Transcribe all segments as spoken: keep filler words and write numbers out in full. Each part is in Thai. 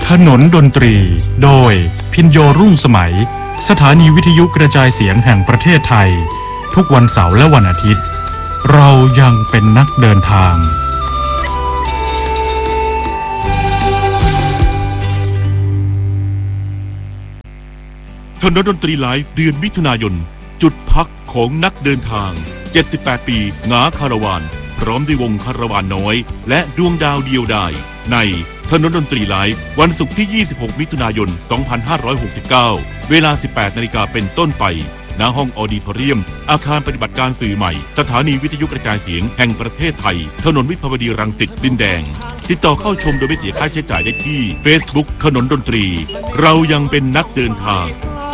ถนนดนตรีโดยพินโยรุ่งสมัยสถานีวิทยุกระจายเสียงแห่งประเทศไทยทุกวันเสาร์และวันอาทิตย์เรายังเป็นนักเดินทางถนนดนตรีไลฟ์เดือนมิถุนายนจุดพักของนักเดินทางเจ็ดสิบแปดปีหงาคาราวานพร้อมด้วยวงคาราวานน้อยและดวงดาวเดียวดายในถนนดนตรีไลฟ์วันศุกร์ที่ยี่สิบหกมิถุนายนสองพันห้าร้อยหกสิบเก้าเวลา สิบแปดนาฬิกาเป็นต้นไปณห้องออดิทอเรียมอาคารปฏิบัติการสื่อใหม่สถานีวิทยุกระจายเสียงแห่งประเทศไทยถนนวิภาวดีรังสิตดินแดงติดต่อเข้าชมโดยไม่เสียค่าใช้จ่ายได้ที่ Facebook ถนนดนตรีเรายังเป็นนักเดินทาง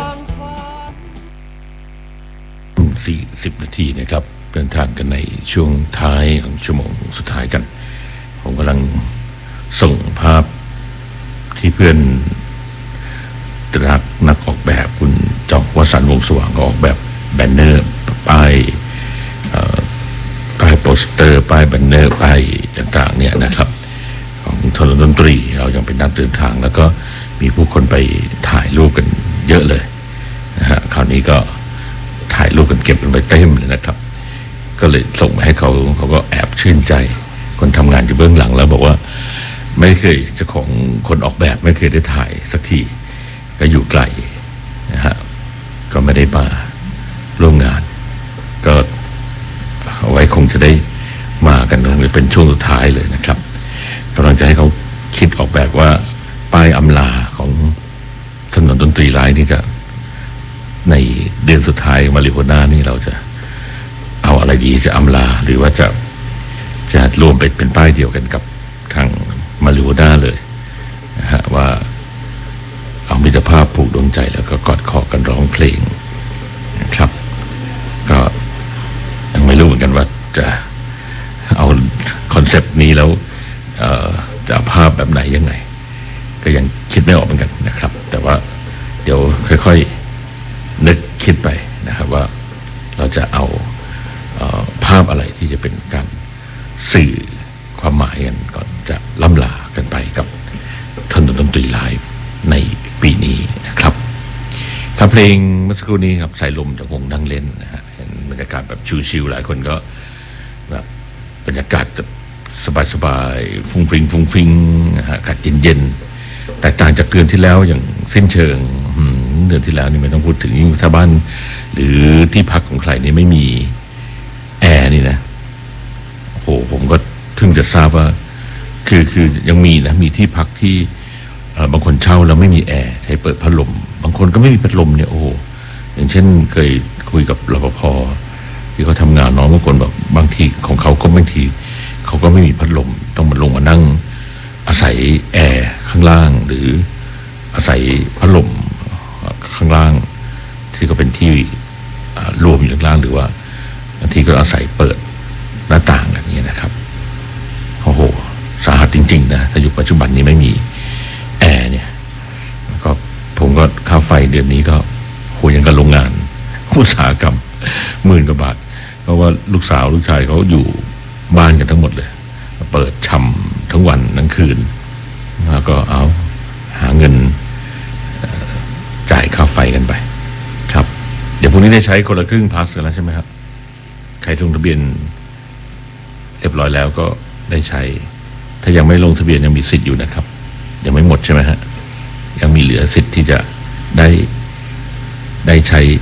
สี่สิบนาทีนะครับเดินทางกันในช่วงท้ายของชั่วโมงสุดท้ายกันผมกำลังส่งภาพที่เพื่อนนักนักออกแบบคุณจองวสันต์วงศ์สว่างก็ออกแบบแบนเนอร์ป้ายป้ายโปสเตอร์ป้ายแบนเนอร์ป้ายต่างๆเนี่ยนะครับของถนนดนตรีเรายังเป็นนักเดินทางแล้วก็มีผู้คนไปถ่ายรูปกันเยอะเลยนะฮะคราวนี้ก็ถ่ายรูปกันเก็บกันไปเต็มเลยนะครับก็เลยส่งมาให้เขาเขาก็แอบชื่นใจคนทำงานอยู่เบื้องหลังแล้วบอกว่าไม่เคยเจ้าของคนออกแบบไม่เคยได้ถ่ายสักทีก็อยู่ไกลนะฮะก็ไม่ได้มาร่วมงานก็เอาไว้คงจะได้มากันตรงนี้เป็นช่วงสุดท้ายเลยนะครับกำลังจะให้เขาคิดออกแบบว่าป้ายอำลาของถนนดนตรีไลฟ์นี่จะในเดือนสุดท้ายมาริโฮน่านี่เราจะเอาอะไรดีจะอำลาหรือว่าจะจะรวมเป็นเป็นป้ายเดียวกันกับทางมาริโฮน่าเลยนะฮะว่าเอามิตรภาพผูกดวงใจแล้วก็กอดคอกันร้องเพลงนะครับก็ยังไม่รู้เหมือนกันว่าจะเอาคอนเซปต์นี้แล้วจะภาพแบบไหนยังไงก็ยังคิดไม่ออกเหมือนกันนะครับแต่ว่าเดี๋ยวค่อยๆนึกคิดไปนะครับว่าเราจะเอาเอ่อภาพอะไรที่จะเป็นการสื่อความหมายกันก่อนจะล่ำลากันไปกับถนนดนตรีไลฟ์ในปีนี้นะครับครับเพลงเมื่อสักครู่นี้ครับสายลมจากวงนั่งเล่นนะฮะเห็นบรรยากาศแบบชิลๆหลายคนก็แบบบรรยากาศจะสบายๆฟุ้งฟิ้งฟุ้งฟิ้งนะฮะอากาศเย็นๆแตกต่างจากเดือนที่แล้วอย่างสิ้นเชิงเดือนที่แล้วนี่ไม่ต้องพูดถึงถ้าบ้านหรือที่พักของใครนี่ไม่มีแอร์นี่นะโอ้โหผมก็ถึงจะทราบว่าคือคือยังมีนะมีที่พักที่บางคนเช่าแล้วไม่มีแอร์ใช้เปิดพัดลมบางคนก็ไม่มีพัดลมเนี่ยโอ้อย่างเช่นเคยคุยกับรปภที่เขาทำงานน้องบางคนแบบบางทีของเขาก็บางทีเขาก็ไม่มีพัดลมต้องมาลงมานั่งอาศัยแอร์ข้างล่างหรืออาศัยพัดลมข้างล่างที่ก็เป็นที่รวมอยู่ข้างล่างหรือว่าบางทีก็อาศัยเปิดหน้าต่างแบบนี้นะครับโอ้โหสาหัสจริงๆนะถ้ายุคปัจจุบันนี้ไม่มีแอร์เนี่ยก็ผมก็ค่าไฟเดือนนี้ก็โหยังกับโรงงานอุตสาหกรรมหมื่นกว่าบาทเพราะว่าลูกสาวลูกชายเขาอยู่บ้านกันทั้งหมดเลยเปิดช่ำทั้งวันทั้งคืนแล้วก็เอาหาเงินจ่ายค่าไฟกันไปครับเดี๋ยวพรุ่งนี้ได้ใช้คนละครึ่งพาสกันแล้วใช่ไหมครับใครลงทะเบียนเรียบร้อยแล้วก็ได้ใช้ถ้ายังไม่ลงทะเบียนยังมีสิทธิ์อยู่นะครับยังไม่หมดใช่ไหมฮะยังมีเหลือสิทธิ์ที่จะได้ได้ใช้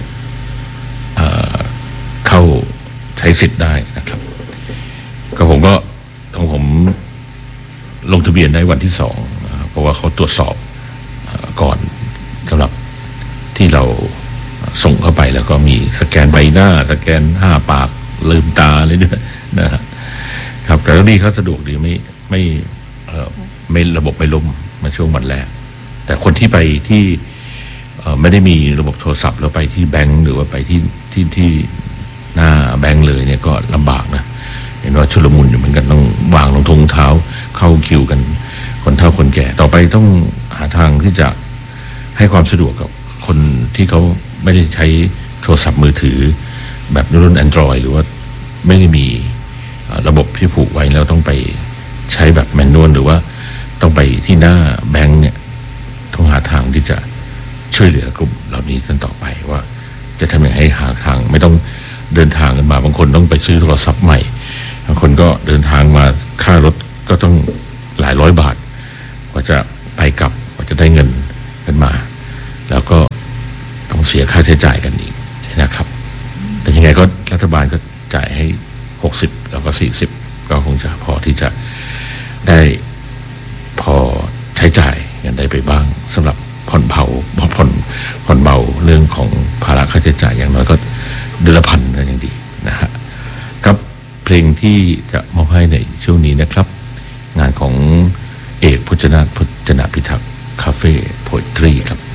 เข้าใช้สิทธิ์ได้นะครับก็ผมก็ของผมลงทะเบียนได้วันที่สองเพราะว่าเขาตรวจสอบก่อนสำหรับที่เราส่งเข้าไปแล้วก็มีสแกนใบหน้าสแกนห้าปากลืมตาเลยด้วยนะครับแต่ที่เขาสะดวกดีไม่ไม่ไม่ระบบไม่ล่มมาช่วงวันแรกแต่คนที่ไปที่ไม่ได้มีระบบโทรศัพท์แล้วไปที่แบงก์หรือว่าไปที่ที่ที่หน้าแบงก์เลยเนี่ยก็ลำบากนะเห็นว่าชุลมุนอยู่เหมือนกันต้องวางรองทงเท้าเข้าคิวกันคนเฒ่าคนแก่ต่อไปต้องหาทางที่จะให้ความสะดวกกับคนที่เขาไม่ได้ใช้โทรศัพท์มือถือแบบรุ่น Android หรือว่าไม่ได้มีระบบที่ผูกไว้แล้วต้องไปใช้แบบแมนนวลหรือว่าต้องไปที่หน้าแบงก์เนี่ยทางที่จะช่วยเหลือกลุ่มเหล่านี้กันต่อไปว่าจะทำยังไงให้หาทางไม่ต้องเดินทางกันมาบางคนต้องไปซื้อโทรศัพท์ใหม่บางคนก็เดินทางมาค่ารถก็ต้องหลายร้อยบาทกว่าจะไปกลับกว่าจะได้เงินกันมาแล้วก็ต้องเสียค่าใช้จ่ายกันอีกนะครับแต่ยังไงก็รัฐบาลก็จ่ายให้หกสิบแล้วก็สี่สิบก็คงจะพอที่จะได้พอใช้จ่ายกันได้ไปบ้างสำหรับผ่อนเผาผ่อนผ่อนเบาเรื่องของภาระค่าใช้จ่ายอย่างน้อยก็เดือนละพันก็ยังดีนะฮะครับเพลงที่จะมอบให้ในช่วงนี้นะครับงานของเอกพจนาพจนาพิทักษ์คาเฟ่โพเอทรีครับ